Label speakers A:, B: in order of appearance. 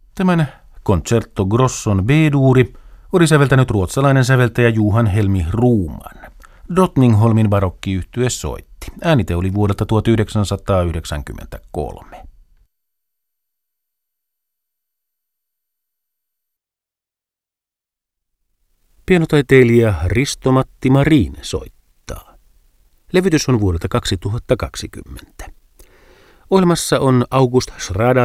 A: Tämän Concerto Grosson B-duuri oli säveltänyt ruotsalainen säveltäjä Johan Helmi Ruuman. Drottningholmin barokkiyhtye soitti. Äänite oli vuodelta 1993. Pianotaiteilija Risto-Matti Marin soittaa. Levytys on vuodelta 2020. Ohjelmassa on August Schrader